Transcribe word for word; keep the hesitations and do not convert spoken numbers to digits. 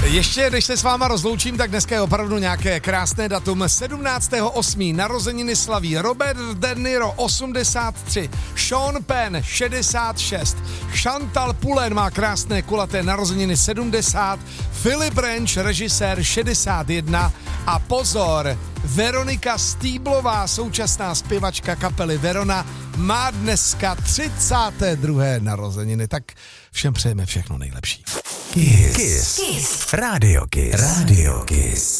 Ještě, než se s váma rozloučím, tak dneska je opravdu nějaké krásné datum. sedmnáctého osmého narozeniny slaví Robert De Niro osmdesát tři, Sean Penn šedesát šest, Chantal Pullen má krásné kulaté narozeniny sedmdesát, Philip Ranch, režisér šedesát jedna a pozor, Veronika Stýblová, současná zpěvačka kapely Verona, má dneska třicáté druhé narozeniny. Tak všem přejeme všechno nejlepší. Kiss. Kiss. Kiss. Radio Kiss. Radio Kiss.